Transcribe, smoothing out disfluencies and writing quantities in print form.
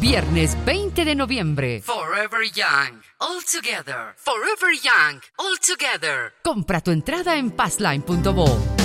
Viernes 20 de noviembre. Forever Young, all together. Forever Young, all together. Compra tu entrada en passline.bo.